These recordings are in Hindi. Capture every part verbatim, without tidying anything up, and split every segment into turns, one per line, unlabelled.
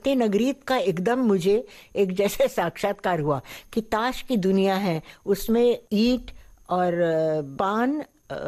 पत्ते नगरीत का एकदम मुझे एक जैसे साक्षात्कार हुआ कि ताश की दुनिया है, उसमें ईंट और पान,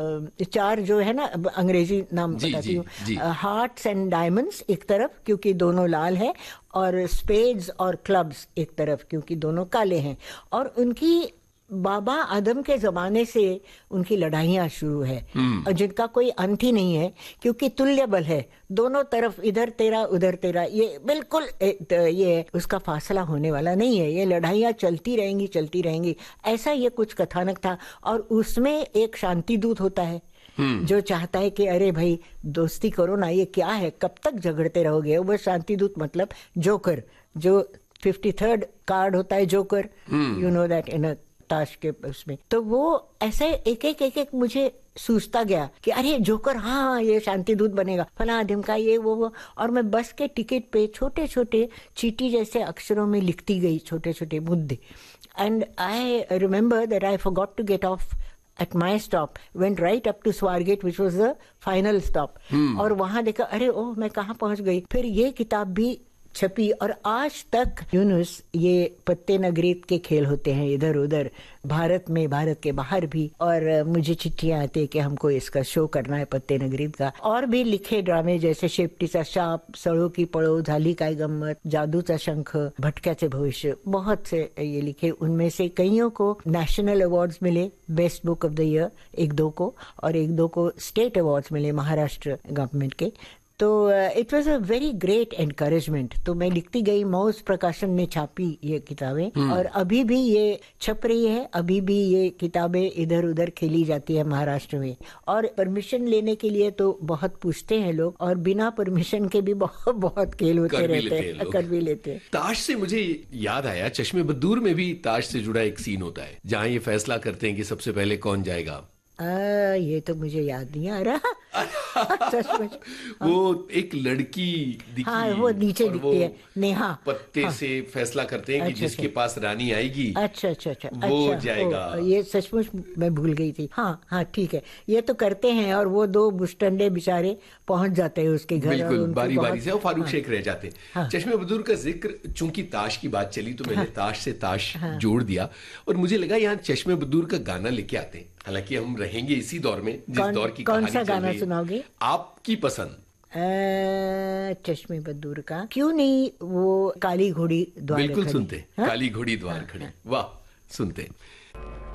चार जो है ना, अंग्रेजी नाम बताती हूँ, हार्ट्स एंड डायमंड्स एक तरफ क्योंकि दोनों लाल है, और स्पेड्स और क्लब्स एक तरफ क्योंकि दोनों काले हैं। और उनकी बाबा आदम के जमाने से उनकी लड़ाइयाँ शुरू है और जिनका कोई अंत ही नहीं है क्योंकि तुल्य बल है दोनों तरफ, इधर तेरा उधर तेरा, ये बिल्कुल ये उसका फासला होने वाला नहीं है, ये लड़ाइयाँ चलती रहेंगी चलती रहेंगी, ऐसा ये कुछ कथानक था। और उसमें एक शांति दूत होता है जो चाहता है कि अरे भाई दोस्ती करो ना, ये क्या है, कब तक झगड़ते रहोगे। वो शांति दूत मतलब जोकर, जो फिफ्टी थर्ड कार्ड होता है joker, you know that in ताश के उसमें। तो वो ऐसे एक एक एक एक मुझे सूझता गया कि अरे जोकर, हाँ हाँ ये शांति दूत बनेगा, फला आदम का ये वो वो। और मैं बस के टिकट पे छोटे छोटे चीटी जैसे अक्षरों में लिखती गई छोटे छोटे मुद्दे। And I remember that I forgot to get of at my stop, went right up to Swargate which was the final stop। hmm. और वहां देखा, अरे ओह मैं कहाँ पहुंच गई। फिर ये किताब भी छपी और आज तक यूनुस ये पत्ते नगरीत के खेल होते हैं इधर उधर, भारत में, भारत के बाहर भी। और मुझे चिट्ठियां आती है कि हमको इसका शो करना है पत्ते नगरीत का। और भी लिखे ड्रामे जैसे शेपटीचा शाप, सड़ो की पड़ो, झाली काय गम्मत, जादूचा शंख, भटक्याचे भविष्य, बहुत से ये लिखे। उनमें से कईयों को नेशनल अवार्ड्स मिले, best book of the year एक दो को, और एक दो को स्टेट अवार्ड्स मिले महाराष्ट्र गवर्नमेंट के। तो it was a very great encouragement. तो मैं लिखती गई, मौज प्रकाशन ने छापी ये किताबें hmm. और अभी भी ये छप रही है, अभी भी ये किताबें इधर उधर खेली जाती है महाराष्ट्र में। और परमिशन लेने के लिए तो बहुत पूछते हैं लोग, और बिना परमिशन के भी बहुत बहुत खेल होते रहते हैं, कर भी लेते हैं।
ताश से मुझे याद आया, चश्मे बद्दूर में भी ताश से जुड़ा एक सीन होता है जहाँ ये फैसला करते हैं कि सबसे पहले कौन जाएगा।
आ, ये तो मुझे याद नहीं आ रहा।
वो एक लड़की दिखी,
हाँ, वो नीचे दिखती है, नेहा,
पत्ते हाँ, से फैसला करते हैं कि अच्छा, जिसके पास रानी आएगी
अच्छा अच्छा अच्छा
वो अच्छा, जाएगा।
ये सचमुच मैं भूल गई थी। हाँ हाँ ठीक है, ये तो करते हैं। और वो दो बुस्टंडे बेचारे पहुंच जाते हैं उसके घर,
बिल्कुल बारी बारी से, वो फारूक हाँ, शेख रह जाते हैं। हाँ, चश्मे बद्दूर का जिक्र, चूंकि ताश की बात चली तो मैंने हाँ, ताश से ताश हाँ, जोड़ दिया। और मुझे लगा यहाँ चश्मे बद्दूर का गाना लेके आते हैं। हालांकि हम रहेंगे इसी दौर में जिस कौन, दौर की
कौन
कहानी
सा
चल
गाना
रही है।
सुनाओगे?
आपकी पसंद।
चश्मे बद्दूर का क्यों नहीं, वो काली घोड़ी द्वार
बिल्कुल
खड़ी।
सुनते, काली घोड़ी द्वार खड़ी, वाह सुनते।